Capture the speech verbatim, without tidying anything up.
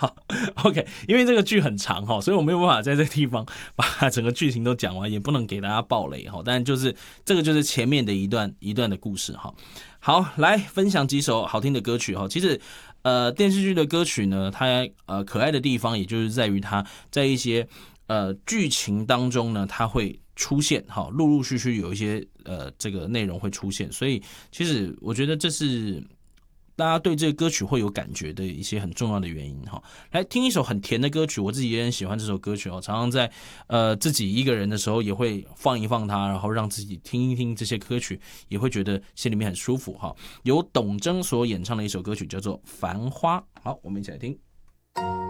OK， 因为这个剧很长哈，所以我没有办法在这个地方把整个剧情都讲完，也不能给大家爆雷哈。但就是这个就是前面的一段一段的故事哈。好，来分享几首好听的歌曲哈。其实呃电视剧的歌曲呢，它呃可爱的地方，也就是在于它在一些呃剧情当中呢，它会出现哈，陆陆续续有一些呃这个内容会出现，所以其实我觉得这是大家对这个歌曲会有感觉的一些很重要的原因哈。来听一首很甜的歌曲，我自己也很喜欢这首歌曲哦，常常在呃自己一个人的时候也会放一放它，然后让自己听一听这些歌曲，也会觉得心里面很舒服哈。由董贞所演唱的一首歌曲叫做《繁花》，好，我们一起来听。